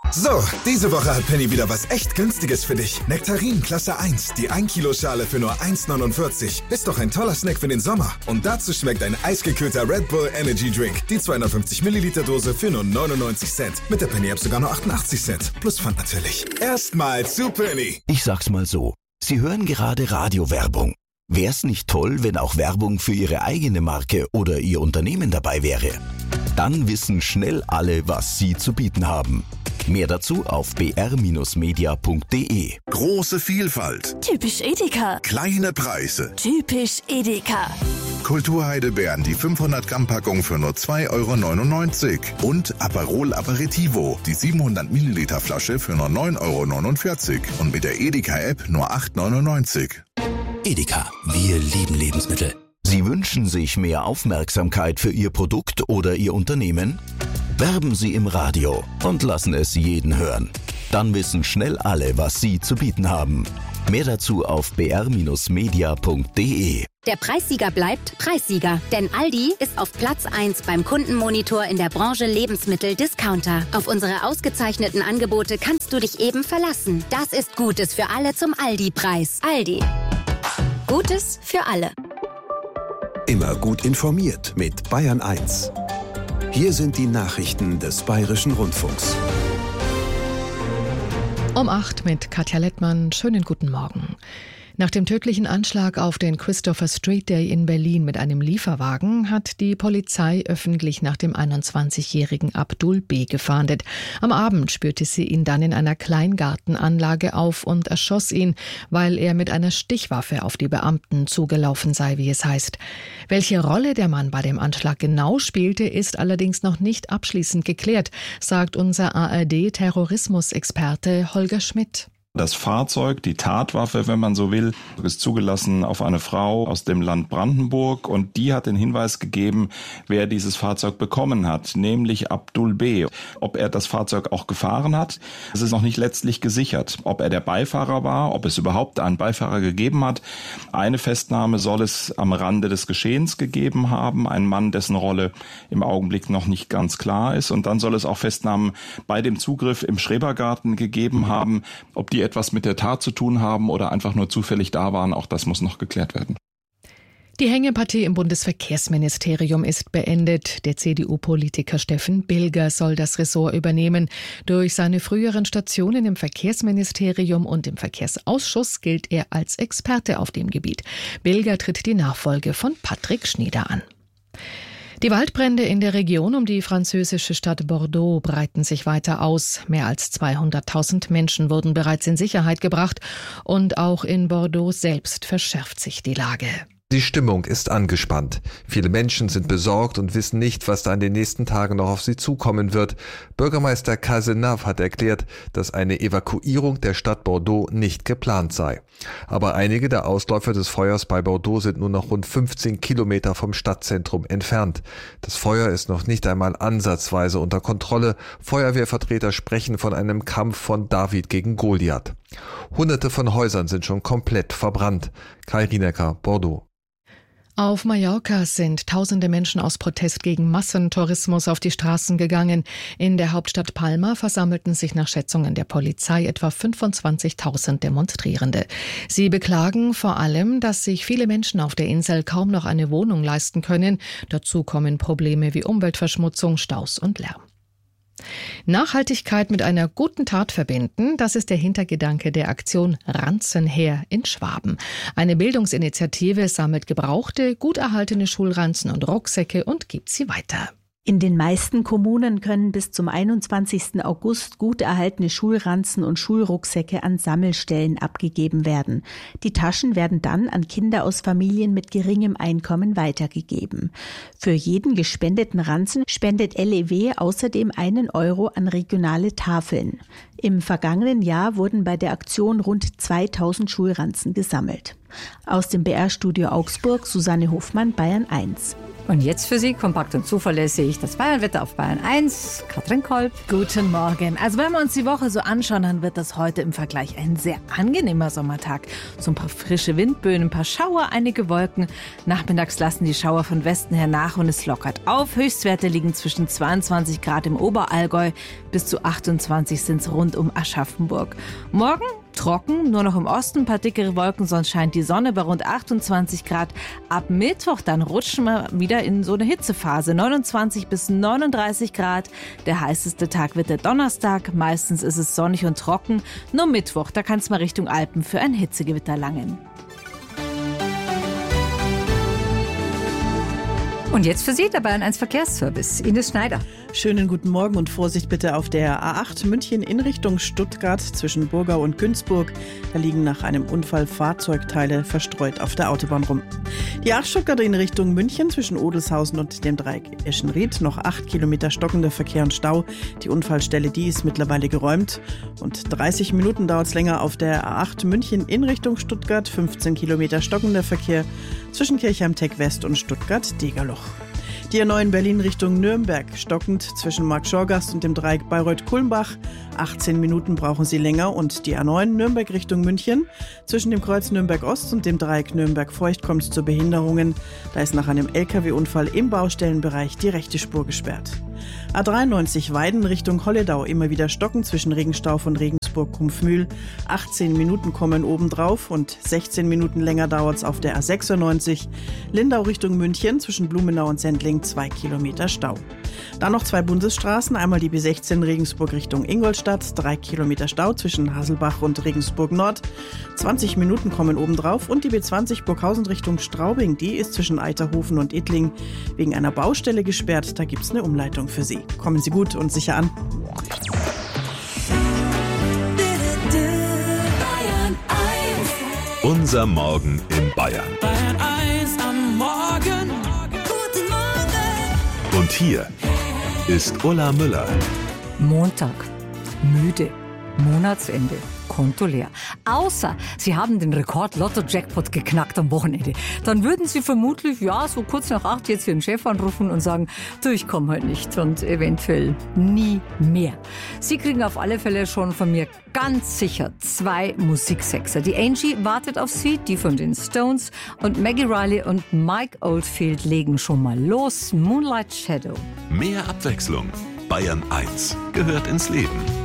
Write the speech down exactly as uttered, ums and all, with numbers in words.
So, diese Woche hat Penny wieder was echt Günstiges für dich. Nektarin Klasse eins, die ein Kilo Schale für nur eins neunundvierzig. Ist doch ein toller Snack für den Sommer. Und dazu schmeckt ein eisgekühlter Red Bull Energy Drink. Die zweihundertfünfzig Milliliter Dose für nur neunundneunzig Cent. Mit der Penny App sogar nur achtundachtzig Cent. Plus Pfand natürlich. Erstmal zu Penny. Ich sag's mal so. Sie hören gerade Radiowerbung. Wär's nicht toll, wenn auch Werbung für Ihre eigene Marke oder Ihr Unternehmen dabei wäre? Dann wissen schnell alle, was Sie zu bieten haben. Mehr dazu auf b r Bindestrich media punkt d e. Große Vielfalt. Typisch Edeka. Kleine Preise. Typisch Edeka. Kulturheidelbeeren, die fünfhundert Gramm Packung für nur zwei Euro neunundneunzig. Und Aperol Aperitivo, die siebenhundert Milliliter Flasche für nur neun Euro neunundvierzig. Und mit der Edeka-App nur acht Euro neunundneunzig. Edeka, wir lieben Lebensmittel. Sie wünschen sich mehr Aufmerksamkeit für Ihr Produkt oder Ihr Unternehmen? Werben Sie im Radio und lassen es jeden hören. Dann wissen schnell alle, was Sie zu bieten haben. Mehr dazu auf b r Bindestrich media punkt d e. Der Preissieger bleibt Preissieger, denn Aldi ist auf Platz eins beim Kundenmonitor in der Branche Lebensmittel-Discounter. Auf unsere ausgezeichneten Angebote kannst du dich eben verlassen. Das ist Gutes für alle zum Aldi-Preis. Aldi. Gutes für alle. Immer gut informiert mit Bayern eins. Hier sind die Nachrichten des Bayerischen Rundfunks. Um acht mit Katja Lettmann. Schönen guten Morgen. Nach dem tödlichen Anschlag auf den Christopher Street Day in Berlin mit einem Lieferwagen hat die Polizei öffentlich nach dem einundzwanzigjährigen Abdul B. gefahndet. Am Abend spürte sie ihn dann in einer Kleingartenanlage auf und erschoss ihn, weil er mit einer Stichwaffe auf die Beamten zugelaufen sei, wie es heißt. Welche Rolle der Mann bei dem Anschlag genau spielte, ist allerdings noch nicht abschließend geklärt, sagt unser A R D-Terrorismusexperte Holger Schmidt. Das Fahrzeug, die Tatwaffe, wenn man so will, ist zugelassen auf eine Frau aus dem Land Brandenburg und die hat den Hinweis gegeben, wer dieses Fahrzeug bekommen hat, nämlich Abdul B. Ob er das Fahrzeug auch gefahren hat, das ist noch nicht letztlich gesichert. Ob er der Beifahrer war, ob es überhaupt einen Beifahrer gegeben hat. Eine Festnahme soll es am Rande des Geschehens gegeben haben, ein Mann, dessen Rolle im Augenblick noch nicht ganz klar ist. Und dann soll es auch Festnahmen bei dem Zugriff im Schrebergarten gegeben haben, ob die etwas mit der Tat zu tun haben oder einfach nur zufällig da waren, auch das muss noch geklärt werden. Die Hängepartie im Bundesverkehrsministerium ist beendet. Der C D U-Politiker Steffen Bilger soll das Ressort übernehmen. Durch seine früheren Stationen im Verkehrsministerium und im Verkehrsausschuss gilt er als Experte auf dem Gebiet. Bilger tritt die Nachfolge von Patrick Schnieder an. Die Waldbrände in der Region um die französische Stadt Bordeaux breiten sich weiter aus. Mehr als zweihunderttausend Menschen wurden bereits in Sicherheit gebracht und auch in Bordeaux selbst verschärft sich die Lage. Die Stimmung ist angespannt. Viele Menschen sind besorgt und wissen nicht, was da in den nächsten Tagen noch auf sie zukommen wird. Bürgermeister Cazenave hat erklärt, dass eine Evakuierung der Stadt Bordeaux nicht geplant sei. Aber einige der Ausläufer des Feuers bei Bordeaux sind nur noch rund fünfzehn Kilometer vom Stadtzentrum entfernt. Das Feuer ist noch nicht einmal ansatzweise unter Kontrolle. Feuerwehrvertreter sprechen von einem Kampf von David gegen Goliath. Hunderte von Häusern sind schon komplett verbrannt. Kai Rienecker, Bordeaux. Auf Mallorca sind tausende Menschen aus Protest gegen Massentourismus auf die Straßen gegangen. In der Hauptstadt Palma versammelten sich nach Schätzungen der Polizei etwa fünfundzwanzigtausend Demonstrierende. Sie beklagen vor allem, dass sich viele Menschen auf der Insel kaum noch eine Wohnung leisten können. Dazu kommen Probleme wie Umweltverschmutzung, Staus und Lärm. Nachhaltigkeit mit einer guten Tat verbinden, das ist der Hintergedanke der Aktion Ranzen her in Schwaben. Eine Bildungsinitiative sammelt gebrauchte, gut erhaltene Schulranzen und Rucksäcke und gibt sie weiter. In den meisten Kommunen können bis zum einundzwanzigsten August gut erhaltene Schulranzen und Schulrucksäcke an Sammelstellen abgegeben werden. Die Taschen werden dann an Kinder aus Familien mit geringem Einkommen weitergegeben. Für jeden gespendeten Ranzen spendet L E W außerdem einen Euro an regionale Tafeln. Im vergangenen Jahr wurden bei der Aktion rund zweitausend Schulranzen gesammelt. Aus dem B R-Studio Augsburg, Susanne Hofmann, Bayern eins. Und jetzt für Sie kompakt und zuverlässig das Bayernwetter auf Bayern eins. Katrin Kolb. Guten Morgen. Also wenn wir uns die Woche so anschauen, dann wird das heute im Vergleich ein sehr angenehmer Sommertag. So ein paar frische Windböen, ein paar Schauer, einige Wolken. Nachmittags lassen die Schauer von Westen her nach und es lockert auf. Höchstwerte liegen zwischen zweiundzwanzig Grad im Oberallgäu bis zu achtundzwanzig sind es rund um Aschaffenburg. Morgen trocken, nur noch im Osten ein paar dickere Wolken, sonst scheint die Sonne bei rund achtundzwanzig Grad. Ab Mittwoch dann rutschen wir wieder in so eine Hitzephase, neunundzwanzig bis neununddreißig Grad. Der heißeste Tag wird der Donnerstag, meistens ist es sonnig und trocken. Nur Mittwoch, da kann es mal Richtung Alpen für ein Hitzegewitter langen. Und jetzt für Sie der Bayern eins Verkehrsservice. Ines Schneider. Schönen guten Morgen und Vorsicht bitte auf der A acht München in Richtung Stuttgart zwischen Burgau und Günzburg. Da liegen nach einem Unfall Fahrzeugteile verstreut auf der Autobahn rum. Die A acht Stuttgart in Richtung München zwischen Odelshausen und dem Dreieck Eschenried. Noch acht Kilometer stockender Verkehr und Stau. Die Unfallstelle, die ist mittlerweile geräumt. Und dreißig Minuten dauert es länger auf der A acht München in Richtung Stuttgart. fünfzehn Kilometer stockender Verkehr zwischen Kirchheim-Tech West und Stuttgart-Degerloch. Die A neun Berlin Richtung Nürnberg, stockend zwischen Markt-Schorgast und dem Dreieck Bayreuth-Kulmbach. achtzehn Minuten brauchen Sie länger. Und die A neun Nürnberg Richtung München, zwischen dem Kreuz Nürnberg-Ost und dem Dreieck Nürnberg-Feucht kommt es zu Behinderungen. Da ist nach einem L K W-Unfall im Baustellenbereich die rechte Spur gesperrt. A dreiundneunzig Weiden Richtung Holledau, immer wieder stocken zwischen Regenstauf und Regensburg-Kumpfmühl. achtzehn Minuten kommen obendrauf und sechzehn Minuten länger dauert es auf der A sechsundneunzig. Lindau Richtung München, zwischen Blumenau und Sendling, zwei Kilometer Stau. Dann noch zwei Bundesstraßen, einmal die B sechzehn Regensburg Richtung Ingolstadt, drei Kilometer Stau zwischen Haselbach und Regensburg Nord. zwanzig Minuten kommen obendrauf und die B zwanzig Burghausen Richtung Straubing, die ist zwischen Eiterhofen und Ittling wegen einer Baustelle gesperrt. Da gibt es eine Umleitung für Sie. Kommen Sie gut und sicher an. Unser Morgen in Bayern. Bayern eins am Morgen. Guten Morgen. Und hier ist Ulla Müller. Montag. Müde. Monatsende. Konto leer. Außer Sie haben den Rekord-Lotto-Jackpot geknackt am Wochenende. Dann würden Sie vermutlich, ja, so kurz nach acht jetzt Ihren Chef anrufen und sagen, du, ich komme heute nicht und eventuell nie mehr. Sie kriegen auf alle Fälle schon von mir ganz sicher zwei Musiksexer. Die Angie wartet auf Sie, die von den Stones, und Maggie Riley und Mike Oldfield legen schon mal los. Moonlight Shadow. Mehr Abwechslung. Bayern eins gehört ins Leben.